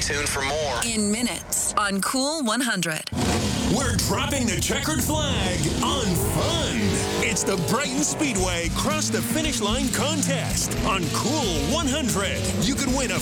tuned for more. In minutes on Cool 100. We're dropping the checkered flag on fun. It's the Brighton Speedway Cross the Finish Line contest on Cool 100. You could win a